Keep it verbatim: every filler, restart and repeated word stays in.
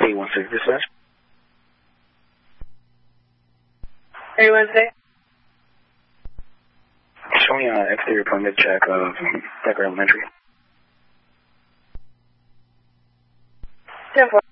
eight one six dispatch. eight one six. Show me an exterior permit check of Decker Elementary. ten four.